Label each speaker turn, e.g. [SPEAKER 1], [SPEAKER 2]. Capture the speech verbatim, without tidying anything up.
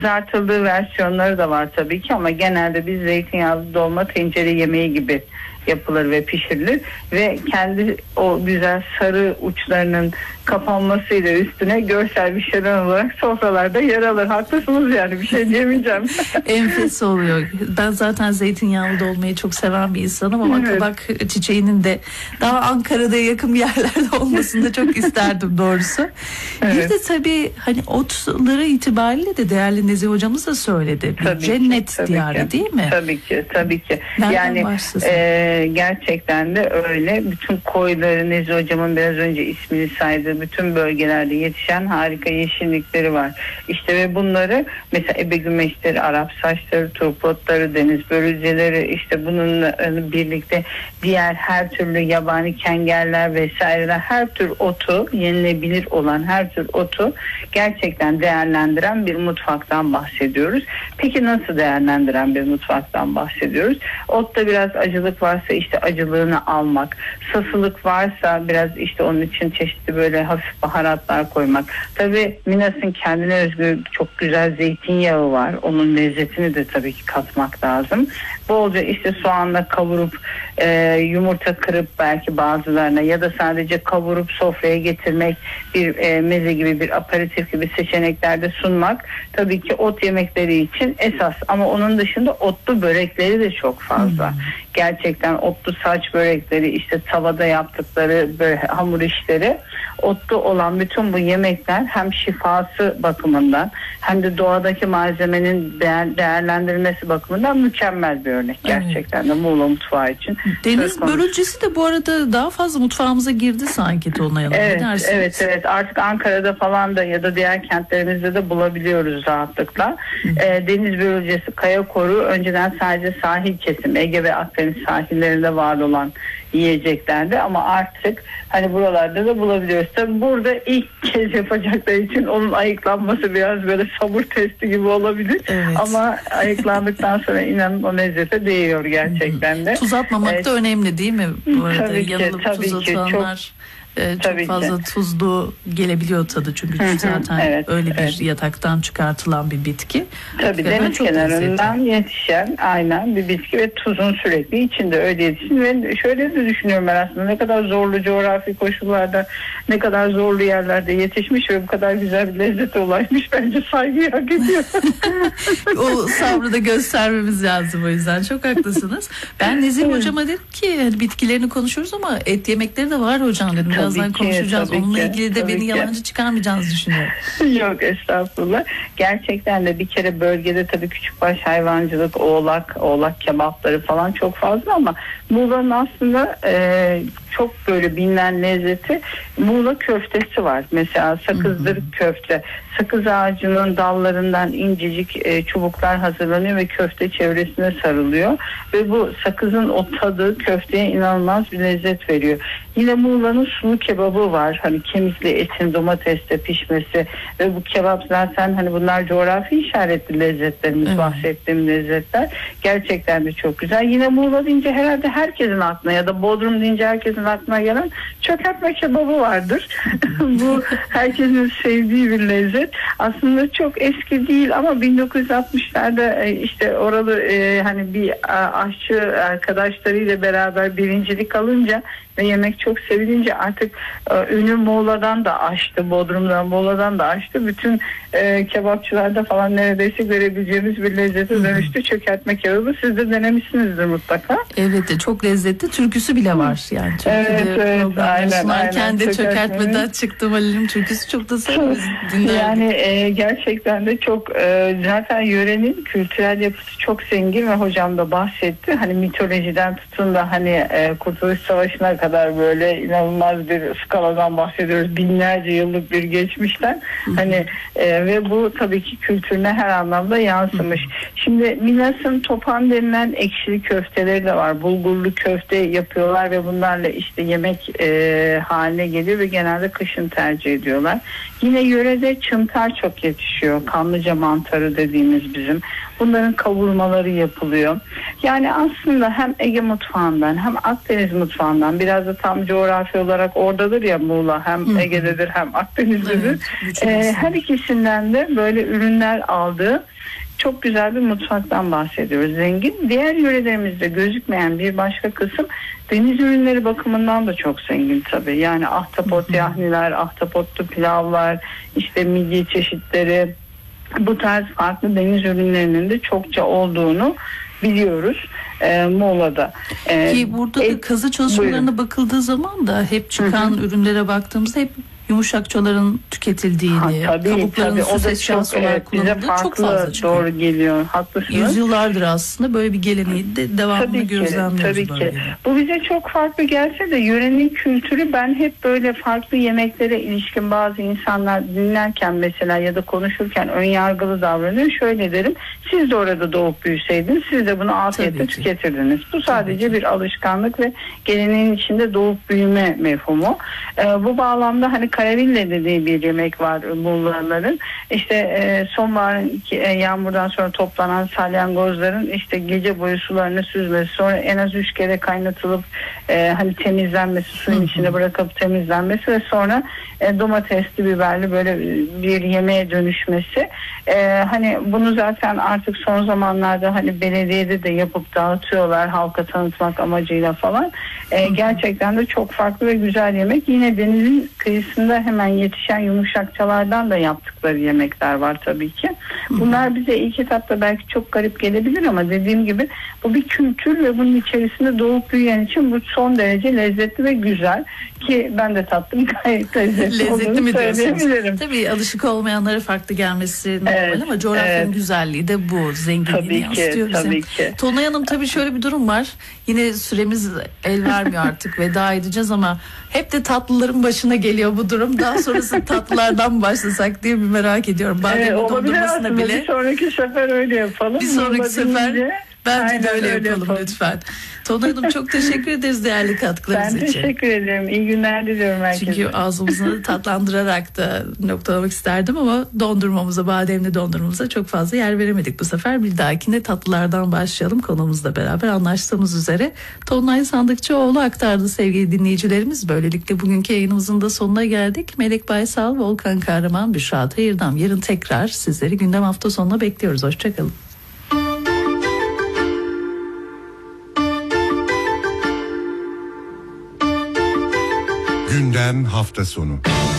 [SPEAKER 1] Kızartıldığı versiyonları da var tabii ki ama genelde biz zeytinyağlı dolma tencere yemeği gibi yapılır ve pişirilir ve kendi o güzel sarı uçlarının kapanmasıyla üstüne görsel bir şölen olarak sofralarda yer alır. Haklısınız, yani bir şey diyemeyeceğim.
[SPEAKER 2] Enfes oluyor. Ben zaten zeytinyağlı dolmayı çok seven bir insanım ama evet, kabak çiçeğinin de daha Ankara'da yakın yerlerde olmasını da çok isterdim doğrusu. Evet. Bir de tabii hani otları itibariyle de değerli Nezih hocamız da söyledi. Bir tabii cennet ki, diyarı ki. Değil mi?
[SPEAKER 1] Tabii ki, tabii ki.
[SPEAKER 2] Nereden
[SPEAKER 1] yani e, gerçekten de öyle. Bütün koyları, Nezih hocamın biraz önce ismini saydığı bütün bölgelerde yetişen harika yeşillikleri var. İşte ve bunları mesela ebe gümeşleri, Arap saçları, turpotları, deniz börülceleri, işte bununla birlikte diğer her türlü yabani kengerler vesaireler, her tür otu, yenilebilir olan her tür otu gerçekten değerlendiren bir mutfaktan bahsediyoruz. Peki nasıl değerlendiren bir mutfaktan bahsediyoruz? Otta biraz acılık varsa işte acılığını almak, sasılık varsa biraz işte onun için çeşitli böyle hafif baharatlar koymak. Tabii Minas'ın kendine özgü çok güzel zeytinyağı var. Onun lezzetini de tabii ki katmak lazım. Bolca işte soğanla kavurup e, yumurta kırıp belki bazılarına ya da sadece kavurup sofraya getirmek, bir e, meze gibi, bir aperatif gibi seçeneklerde sunmak tabii ki ot yemekleri için esas. Ama onun dışında otlu börekleri de çok fazla. Hmm. Gerçekten otlu saç börekleri, işte tavada yaptıkları böyle hamur işleri, otlu olan bütün bu yemekler hem şifası bakımından hem de doğadaki malzemenin değer, değerlendirilmesi bakımından mükemmel bir örnek gerçekten evet, de Muğla mutfağı için.
[SPEAKER 2] Deniz börülcesi de bu arada daha fazla mutfağımıza girdi sanki Tolunay Hanım.
[SPEAKER 1] Evet, evet, evet. Artık Ankara'da falan da ya da diğer kentlerimizde de bulabiliyoruz rahatlıkla. Ee, deniz börülcesi, kaya koru önceden sadece sahil kesim, Ege ve Akdeniz sahillerinde var olan yiyeceklerdi ama artık hani buralarda da bulabiliyoruz. Tabii burada ilk kez yapacakları için onun ayıklanması biraz böyle sabır testi gibi olabilir. Evet. Ama ayıklandıktan sonra inanın o lezzete değiyor gerçekten de.
[SPEAKER 2] Tuz atmamak evet, da önemli değil mi? Bu arada
[SPEAKER 1] tabii ki,
[SPEAKER 2] yanılıp
[SPEAKER 1] tabii
[SPEAKER 2] tuz
[SPEAKER 1] ki,
[SPEAKER 2] atılanlar çok... Ee, çok Tabii fazla ki. tuzlu gelebiliyor tadı çünkü hı hı, zaten evet, öyle bir evet, yataktan çıkartılan bir bitki.
[SPEAKER 1] Tabii deniz kenarından lezzetli yetişen aynen bir bitki ve tuzun sürekli içinde öyle yetişin ve şöyle de düşünüyorum ben aslında ne kadar zorlu coğrafi koşullarda, ne kadar zorlu yerlerde yetişmiş ve bu kadar güzel bir lezzete ulaşmış, bence saygıyı hak ediyor.
[SPEAKER 2] O sabrı da göstermemiz lazım, o yüzden çok haklısınız. Ben Nezih evet, hocama dedim ki hani bitkilerini konuşuyoruz ama et yemekleri de var hocam dedim. Birazdan konuşacağız. Onunla ki, ilgili de beni ki. yalancı çıkarmayacağınızı düşünüyorum.
[SPEAKER 1] Yok estağfurullah. Gerçekten de bir kere bölgede tabii küçükbaş hayvancılık, oğlak, oğlak kebapları falan çok fazla ama Muğla'nın aslında e, çok böyle bilinen lezzeti Muğla köftesi var. Mesela sakızdır hı hı, köfte. Sakız ağacının dallarından incecik e, çubuklar hazırlanıyor ve köfte çevresine sarılıyor. Ve bu sakızın o tadı köfteye inanılmaz bir lezzet veriyor. Yine Muğla'nın sulu kebabı var. Hani kemikli etin domatesle pişmesi ve bu kebap zaten hani bunlar coğrafi işaretli lezzetlerimiz, evet, bahsettiğim lezzetler. Gerçekten de çok güzel. Yine Muğla deyince herhalde herkesin aklına ya da Bodrum deyince herkesin aklına gelen çökertme kebabı vardır. Bu herkesin sevdiği bir lezzet. Aslında çok eski değil ama bin dokuz yüz altmışlarda işte oralı hani bir aşçı arkadaşlarıyla beraber birincilik alınca ve yemek çok sevilince artık e, ünü Muğla'dan da aştı, Bodrum'dan, Muğla'dan da aştı. Bütün e, kebapçılarda falan neredeyse görebileceğimiz bir lezzete dönüştü çökertme kebabı. Siz de denemişsinizdir mutlaka.
[SPEAKER 2] Evet, çok lezzetli. Türküsü bile var. Yani
[SPEAKER 1] evet, evet, aynen, aynen.
[SPEAKER 2] De çökertmeden çıktım Halil'im türküsü çok da severiz.
[SPEAKER 1] Yani e, gerçekten de çok e, zaten yörenin kültürel yapısı çok zengin ve hocam da bahsetti. Hani mitolojiden tutun da hani e, Kurtuluş Savaşı'na kadar böyle inanılmaz bir skaladan bahsediyoruz. Binlerce yıllık bir geçmişten. Hani e, ve bu tabii ki kültürüne her anlamda yansımış. Şimdi Minas'ın topan denilen ekşili köfteleri de var. Bulgurlu köfte yapıyorlar ve bunlarla işte yemek e, haline geliyor ve genelde kışın tercih ediyorlar. Yine yörede çıntar çok yetişiyor. Kanlıca mantarı dediğimiz bizim. Bunların kavurmaları yapılıyor. Yani aslında hem Ege mutfağından hem Akdeniz mutfağından biraz biraz da tam coğrafi olarak oradadır ya Muğla, hem
[SPEAKER 2] Hı.
[SPEAKER 1] Ege'dedir hem Akdeniz'dedir.
[SPEAKER 2] Evet,
[SPEAKER 1] e, her ikisinden de böyle ürünler aldığı çok güzel bir mutfaktan bahsediyoruz. Zengin. Diğer yörelerimizde gözükmeyen bir başka kısım deniz ürünleri bakımından da çok zengin tabii. Yani ahtapot yahniler, ahtapotlu pilavlar, işte midye çeşitleri, bu tarz farklı deniz ürünlerinin de çokça olduğunu biliyoruz e, Muğla'da. E,
[SPEAKER 2] Ki burada
[SPEAKER 1] e,
[SPEAKER 2] da kazı çalışmalarına
[SPEAKER 1] buyurun.
[SPEAKER 2] bakıldığı zaman da hep çıkan
[SPEAKER 1] Hı hı.
[SPEAKER 2] ürünlere baktığımızda hep yumuşakçaların tüketildiğini,
[SPEAKER 1] Ha, tabii,
[SPEAKER 2] kabukların
[SPEAKER 1] tabii. O
[SPEAKER 2] süs
[SPEAKER 1] da
[SPEAKER 2] eşyası
[SPEAKER 1] çok,
[SPEAKER 2] olarak
[SPEAKER 1] evet, bize
[SPEAKER 2] kullanıldığı çok
[SPEAKER 1] farklı
[SPEAKER 2] fazla çıkıyor.
[SPEAKER 1] doğru geliyor. Haklısınız.
[SPEAKER 2] Yüzyıllardır aslında böyle bir geleneği de devamlı
[SPEAKER 1] Tabii ki,
[SPEAKER 2] gözlemliyoruz.
[SPEAKER 1] tabii
[SPEAKER 2] bölgede.
[SPEAKER 1] ki. Bu bize çok farklı gelse de yörenin kültürü, ben hep böyle farklı yemeklere ilişkin bazı insanlar dinlerken mesela ya da konuşurken ön yargılı davranıyor. Şöyle derim: siz de orada doğup büyüseydiniz, siz de bunu afiyetle
[SPEAKER 2] Tabii ki.
[SPEAKER 1] tüketirdiniz. Bu sadece bir alışkanlık ve geleneğin içinde doğup büyüme mefhumu. Ee, bu bağlamda hani karaville dediği bir yemek var Muğla'ların. İşte e, sonbaharın iki, e, yağmurdan sonra toplanan salyangozların işte gece boyu sularını süzmesi, sonra en az üç kere kaynatılıp e, hani temizlenmesi, suyun
[SPEAKER 2] Hı hı.
[SPEAKER 1] içine bırakıp temizlenmesi ve sonra e, domatesli biberli böyle bir yemeğe dönüşmesi. E, hani bunu zaten artık son zamanlarda hani belediyede de yapıp dağıtıyorlar halka tanıtmak amacıyla falan. E, gerçekten de çok farklı ve güzel yemek. Yine denizin kıyısında hemen yetişen yumuşakçalardan da yaptıkları yemekler var tabii ki. Bunlar bize ilk etapta belki çok garip gelebilir ama dediğim gibi bu bir kültür ve bunun içerisinde doğup büyüyen için bu son derece lezzetli ve güzel, ki ben de tattım, gayet lezzetli,
[SPEAKER 2] Lezzetli
[SPEAKER 1] olduğunu
[SPEAKER 2] mi diyorsunuz?
[SPEAKER 1] söyleyebilirim.
[SPEAKER 2] Tabii alışık olmayanlara farklı gelmesi normal,
[SPEAKER 1] Evet,
[SPEAKER 2] ama coğrafyanın
[SPEAKER 1] evet.
[SPEAKER 2] güzelliği de bu zenginliğini
[SPEAKER 1] Tabii ki,
[SPEAKER 2] yansıtıyor bize.
[SPEAKER 1] tabii ki.
[SPEAKER 2] Tonay Hanım, tabii şöyle bir durum var. Yine süremiz el vermiyor artık, veda edeceğiz ama hep de tatlıların başına geliyor bu durum. Daha sonrası tatlılardan başlasak diye bir merak ediyorum. Badem
[SPEAKER 1] Evet, olabilir
[SPEAKER 2] dondurmasına
[SPEAKER 1] aslında.
[SPEAKER 2] bile.
[SPEAKER 1] Bir sonraki sefer öyle yapalım.
[SPEAKER 2] Bir sonraki sefer
[SPEAKER 1] Olabildiğince.
[SPEAKER 2] bence de
[SPEAKER 1] Aynen
[SPEAKER 2] öyle
[SPEAKER 1] öyle
[SPEAKER 2] yapalım,
[SPEAKER 1] yapalım.
[SPEAKER 2] lütfen. Tonay Hanım, çok teşekkür ederiz değerli katkılarınız
[SPEAKER 1] Ben
[SPEAKER 2] için.
[SPEAKER 1] teşekkür ederim. İyi günler diliyorum herkese.
[SPEAKER 2] Çünkü ağzımızı tatlandırarak da noktalamak isterdim ama dondurmamıza, bademli dondurmamıza çok fazla yer veremedik bu sefer. Bir dahakine tatlılardan başlayalım, konuğumuzla beraber anlaştığımız üzere. Tonlay Sandıkçıoğlu aktardı sevgili dinleyicilerimiz. Böylelikle bugünkü yayınımızın da sonuna geldik. Melek Baysal, Volkan Kahraman, Büşra Tayırdam. Yarın tekrar sizleri gündem hafta sonuna bekliyoruz. Hoşçakalın.
[SPEAKER 3] Gündem hafta sonu.